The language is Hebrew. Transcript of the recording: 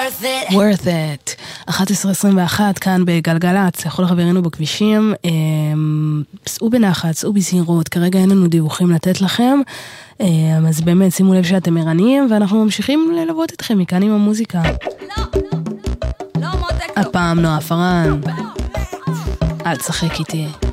worth it. 11:21 כאן בגלגלץ, לכל חברינו בכבישים, סעו בנחת, סעו בזהירות, כרגע אין לנו דיווחים לתת לכם, אז באמת שימו לב שאתם ערניים, ואנחנו ממשיכים ללוות אתכם מכאן עם המוזיקה. הפעם נועה פרן, אל תשחק איתי.